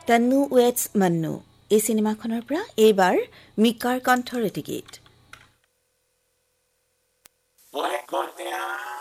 তন্নু ৱেটছ মন্নু এই চিনেমাখনৰ পৰা এইবাৰ মিকাৰ কণ্ঠৰ এটি গীত।